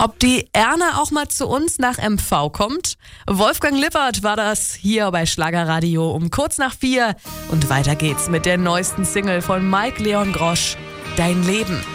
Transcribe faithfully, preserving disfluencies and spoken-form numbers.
Ob die Erna auch mal zu uns nach M V kommt? Wolfgang Lippert war das hier bei Schlagerradio um kurz nach vier. Und weiter geht's mit der neuesten Single von Mike Leon Grosch, Dein Leben.